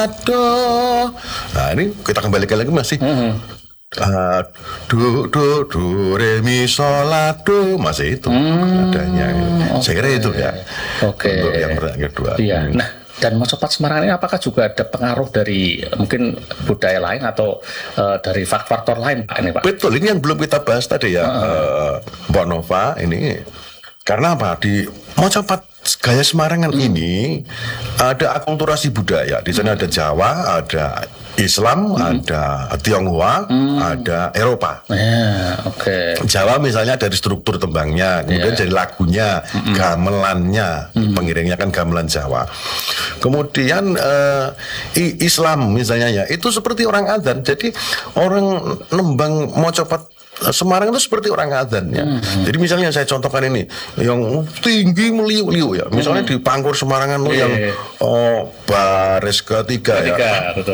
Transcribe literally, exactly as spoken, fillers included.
do. Nah ini kita kembalikan lagi masih. Mm-hmm. Uh, do do do re mi sol la do masih itu hmm, adanya. Okay. Saya kira itu ya. Oke. Okay. Untuk yang kedua. Iya. Hmm. Nah, dan Mojopat Semarang ini apakah juga ada pengaruh dari mungkin budaya lain atau uh, dari faktor lain Pak ini Pak? Betul, ini yang belum kita bahas tadi ya, uh-huh. uh, Mbak Nova ini. Karena apa? Di Mojopat gaya Semarangan hmm. ini ada akulturasi budaya. Di sana hmm. ada Jawa, ada Islam, hmm. ada Tionghoa, hmm. ada Eropa. Yeah, Oke. Okay. Jawa misalnya dari struktur tembangnya, kemudian yeah. dari lagunya, hmm. gamelannya, hmm. pengiringnya kan gamelan Jawa. Kemudian uh, Islam misalnya ya, itu seperti orang adzan. Jadi orang nembang Mojopat Semarang itu seperti orang adzan ya. Hmm. Jadi misalnya saya contohkan ini yang tinggi meliuk-liuk ya. Misalnya hmm. di Pangkur Semarangan hmm. yang oh baris ketiga, ketiga ya. Betul.